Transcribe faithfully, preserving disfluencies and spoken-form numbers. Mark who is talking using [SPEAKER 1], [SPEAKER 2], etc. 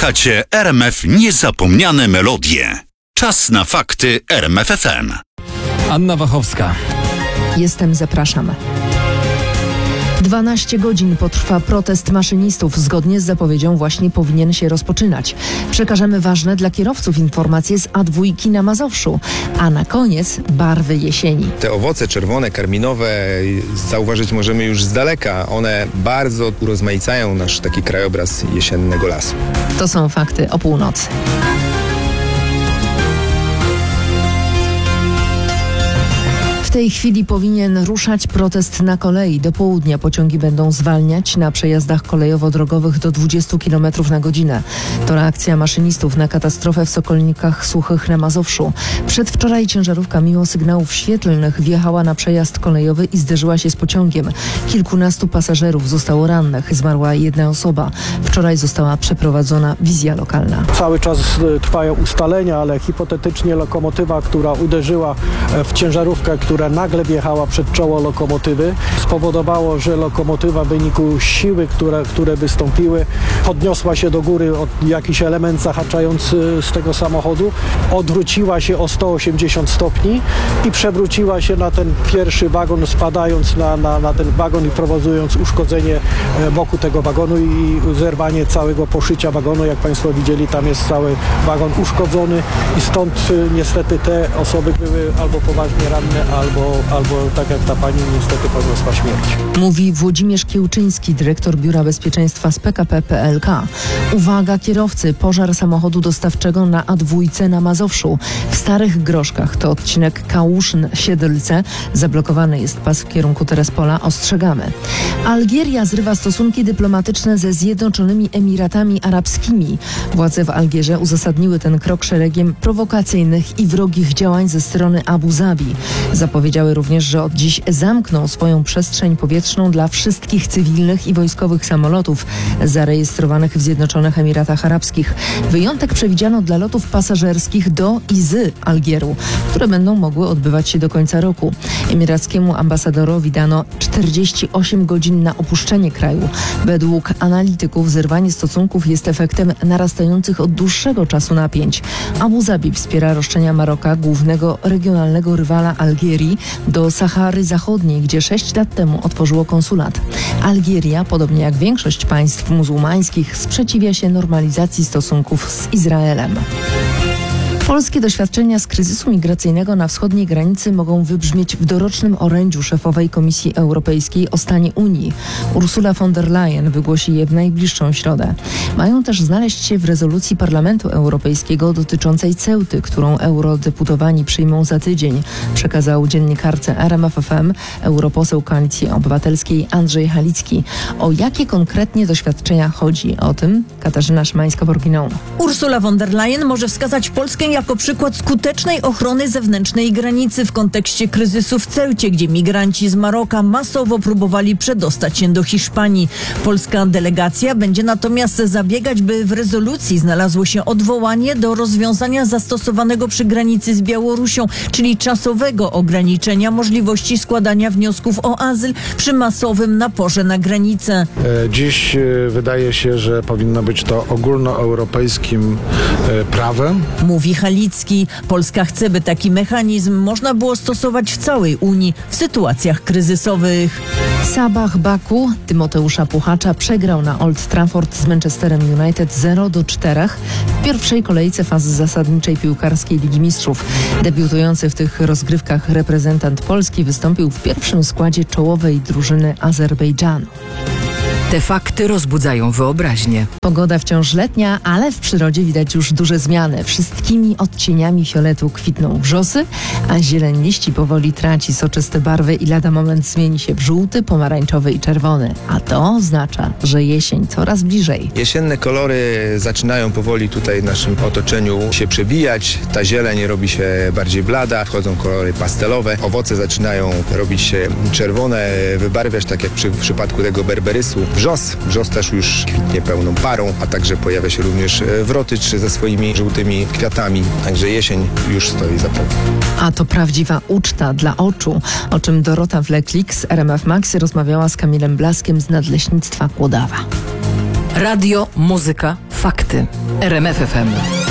[SPEAKER 1] Słuchacie R M F Niezapomniane Melodie. Czas na fakty R M F F M.
[SPEAKER 2] Anna Wachowska.
[SPEAKER 3] Jestem, zapraszam. dwanaście godzin potrwa protest maszynistów. Zgodnie z zapowiedzią właśnie powinien się rozpoczynać. Przekażemy ważne dla kierowców informacje z A dwa na Mazowszu. A na koniec barwy jesieni.
[SPEAKER 4] Te owoce czerwone, karminowe zauważyć możemy już z daleka. One bardzo urozmaicają nasz taki krajobraz jesiennego lasu.
[SPEAKER 3] To są fakty o północy. W tej chwili powinien ruszać protest na kolei. Do południa pociągi będą zwalniać na przejazdach kolejowo-drogowych do dwudziestu kilometrów na godzinę. To reakcja maszynistów na katastrofę w Sokolnikach Suchych na Mazowszu. Przedwczoraj ciężarówka mimo sygnałów świetlnych wjechała na przejazd kolejowy i zderzyła się z pociągiem. Kilkunastu pasażerów zostało rannych. Zmarła jedna osoba. Wczoraj została przeprowadzona wizja lokalna.
[SPEAKER 5] Cały czas trwają ustalenia, ale hipotetycznie lokomotywa, która uderzyła w ciężarówkę, która nagle wjechała przed czoło lokomotywy, spowodowało, że lokomotywa w wyniku siły, które, które wystąpiły, podniosła się do góry od jakiś element zahaczający z tego samochodu, odwróciła się o sto osiemdziesiąt stopni i przewróciła się na ten pierwszy wagon, spadając na, na, na ten wagon i prowokując uszkodzenie boku tego wagonu i zerwanie całego poszycia wagonu. Jak Państwo widzieli, tam jest cały wagon uszkodzony i stąd niestety te osoby były albo poważnie ranne, albo Albo, albo tak jak ta pani niestety poniosła śmierć.
[SPEAKER 3] Mówi Włodzimierz Kiełczyński, dyrektor Biura Bezpieczeństwa z P K P P L K. Uwaga kierowcy, pożar samochodu dostawczego na A dwa na Mazowszu. W Starych Groszkach, to odcinek Kałuszyn-Siedlce. Zablokowany jest pas w kierunku Terespola. Ostrzegamy. Algieria zrywa stosunki dyplomatyczne ze Zjednoczonymi Emiratami Arabskimi. Władze w Algierze uzasadniły ten krok szeregiem prowokacyjnych i wrogich działań ze strony Abu Zabi. Zapowiedziały również, że od dziś zamkną swoją przestrzeń powietrzną dla wszystkich cywilnych i wojskowych samolotów zarejestrowanych w Zjednoczonych Emiratach Arabskich. Wyjątek przewidziano dla lotów pasażerskich do i z Algieru, które będą mogły odbywać się do końca roku. Emirackiemu ambasadorowi dano czterdzieści osiem godzin na opuszczenie kraju. Według analityków zerwanie stosunków jest efektem narastających od dłuższego czasu napięć. Abu Zabi wspiera roszczenia Maroka, głównego regionalnego rywala Algierii, do Sahary Zachodniej, gdzie sześć lat temu otworzyło konsulat. Algieria, podobnie jak większość państw muzułmańskich, sprzeciwia się normalizacji stosunków z Izraelem. Polskie doświadczenia z kryzysu migracyjnego na wschodniej granicy mogą wybrzmieć w dorocznym orędziu szefowej Komisji Europejskiej o stanie Unii. Ursula von der Leyen wygłosi je w najbliższą środę. Mają też znaleźć się w rezolucji Parlamentu Europejskiego dotyczącej Ceuty, którą eurodeputowani przyjmą za tydzień, przekazał dziennikarce R M F F M europoseł Koalicji Obywatelskiej Andrzej Halicki. O jakie konkretnie doświadczenia chodzi? O tym Katarzyna Szymańska w oryginału.
[SPEAKER 6] Ursula von der Leyen może wskazać Polskę jako przykład skutecznej ochrony zewnętrznej granicy w kontekście kryzysu w Ceucie, gdzie migranci z Maroka masowo próbowali przedostać się do Hiszpanii. Polska delegacja będzie natomiast zabiegać, by w rezolucji znalazło się odwołanie do rozwiązania zastosowanego przy granicy z Białorusią, czyli czasowego ograniczenia możliwości składania wniosków o azyl przy masowym naporze na granicę.
[SPEAKER 7] Dziś wydaje się, że powinno być to ogólnoeuropejskim prawem.
[SPEAKER 6] Mówi Halicki. Polska chce, by taki mechanizm można było stosować w całej Unii w sytuacjach kryzysowych.
[SPEAKER 3] Sabah Baku Tymoteusza Puchacza przegrał na Old Trafford z Manchesterem United zero do czterech w pierwszej kolejce fazy zasadniczej piłkarskiej Ligi Mistrzów. Debiutujący w tych rozgrywkach reprezentant Polski wystąpił w pierwszym składzie czołowej drużyny Azerbejdżanu.
[SPEAKER 8] Te fakty rozbudzają wyobraźnię.
[SPEAKER 3] Pogoda wciąż letnia, ale w przyrodzie widać już duże zmiany. Wszystkimi odcieniami fioletu kwitną wrzosy, a zieleń liści powoli traci soczyste barwy i lada moment zmieni się w żółty, pomarańczowy i czerwony. A to oznacza, że jesień coraz bliżej.
[SPEAKER 4] Jesienne kolory zaczynają powoli tutaj w naszym otoczeniu się przebijać. Ta zieleń robi się bardziej blada, wchodzą kolory pastelowe. Owoce zaczynają robić się czerwone, wybarwiać, tak jak przy, w przypadku tego berberysu. Wrzos. Wrzos też już kwitnie pełną parą, a także pojawia się również wrotycz ze swoimi żółtymi kwiatami. Także jesień już stoi za progiem.
[SPEAKER 3] A to prawdziwa uczta dla oczu, o czym Dorota Wleklik z R M F Max rozmawiała z Kamilem Blaskiem z Nadleśnictwa Kłodawa.
[SPEAKER 8] Radio, muzyka, Fakty. R M F F M.